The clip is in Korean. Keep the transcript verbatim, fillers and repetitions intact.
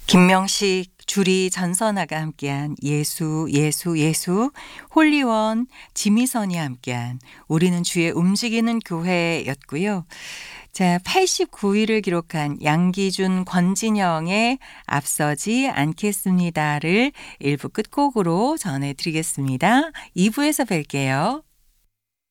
김명식, 주리, 전선아가 함께한 예수 예수 예수, 홀리원, 지미선이 함께한 우리는 주의 움직이는 교회였고요. 자, 팔십구 위를 기록한 양기준, 권진영의 앞서지 않겠습니다를 일 부 끝곡으로 전해드리겠습니다. 이 부에서 뵐게요.